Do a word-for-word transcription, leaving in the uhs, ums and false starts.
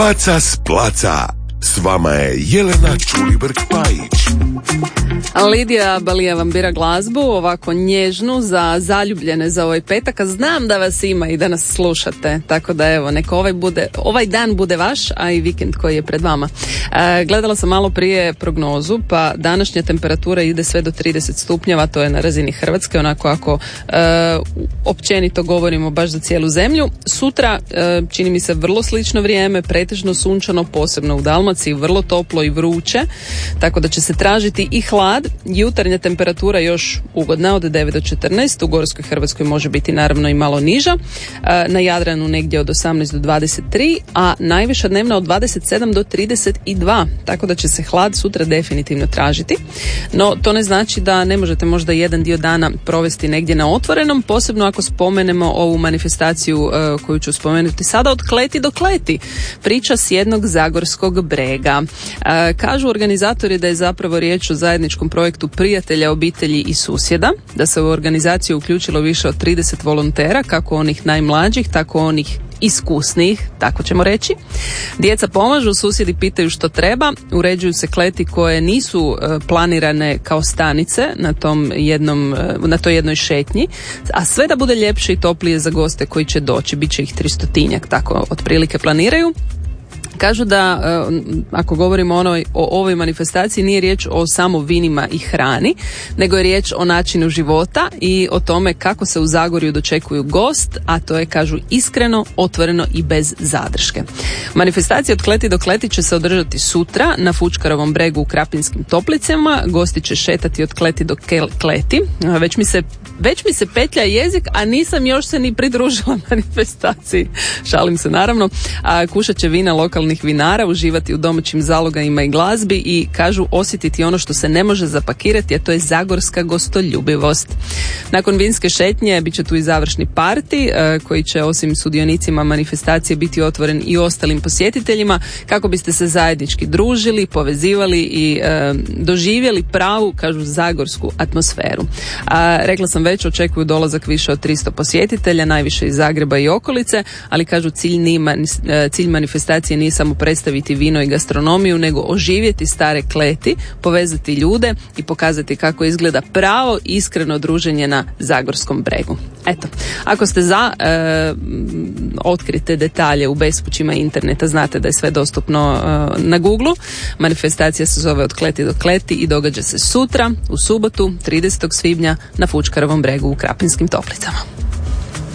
Faca s placa. S vama je Jelena Čulibrk-Pajić. Lidija Balija vam bira glazbu, ovako nježnu za zaljubljene za ovaj petak, a znam da vas ima i da nas slušate, tako da evo, neka ovaj, bude, ovaj dan bude vaš, a i vikend koji je pred vama. E, gledala sam malo prije prognozu, pa današnja temperatura ide sve do trideset stupnjeva, to je na razini Hrvatske, onako ako e, općenito govorimo baš za cijelu zemlju. Sutra, e, čini mi se vrlo slično vrijeme, pretežno sunčano, posebno u Dalmaciji, vrlo toplo i vruće, tako da će se tražiti i hlad. Jutarnja temperatura još ugodna od devet do četrnaest, u Gorskoj Hrvatskoj može biti naravno i malo niža, na Jadranu negdje od osamnaest do dvadeset tri, a najviša dnevna od dvadeset sedam do trideset dva, tako da će se hlad sutra definitivno tražiti. No to ne znači da ne možete možda jedan dio dana provesti negdje na otvorenom, posebno ako spomenemo ovu manifestaciju uh, koju ću spomenuti sada, od kleti do kleti. Priča s jednog zagorskog brega. Uh, kažu organizatori da je zapravo riječ o zajedničkom projektu prijatelja, obitelji i susjeda, da se u organizaciju uključilo više od trideset volontera, kako onih najmlađih, tako onih iskusnijih, tako ćemo reći. Djeca pomažu, susjedi pitaju što treba, uređuju se kleti koje nisu e, planirane kao stanice na tom jednom, e, na toj jednoj šetnji, a sve da bude ljepše i toplije za goste koji će doći, bit će ih tristotinjak, tako otprilike planiraju. Kažu da, ako govorimo o, onoj, o ovoj manifestaciji, nije riječ o samo vinima i hrani, nego je riječ o načinu života i o tome kako se u Zagorju dočekuju gost, a to je, kažu, iskreno, otvoreno i bez zadrške. Manifestacija od kleti do kleti će se održati sutra na Fučkarovom bregu u Krapinskim Toplicama. Gosti će šetati od kleti do kleti. Već mi se Već mi se petlja jezik, a nisam još se ni pridružila manifestaciji. Šalim se naravno. A kušat će vina lokalnih vinara, uživati u domaćim zalogajima i glazbi i, kažu, osjetiti ono što se ne može zapakirati, a to je zagorska gostoljubivost. Nakon vinske šetnje bit će tu i završni parti koji će osim sudionicima manifestacije biti otvoren i ostalim posjetiteljima, kako biste se zajednički družili, povezivali i e, doživjeli pravu, kažu, zagorsku atmosferu. A, rekla sam već, očekuju dolazak više od tristo posjetitelja, najviše iz Zagreba i okolice, ali, kažu, cilj, nima, cilj manifestacije nije samo predstaviti vino i gastronomiju, nego oživjeti stare kleti, povezati ljude i pokazati kako izgleda pravo iskreno druženje na zagorskom bregu. Eto, ako ste za, e, otkrite detalje u bespućima interneta, znate da je sve dostupno e, na Googlu. Manifestacija se zove Od kleti do kleti i događa se sutra, u subotu, tridesetog svibnja, na Fučkarovom bregu u Krapinskim Toplicama.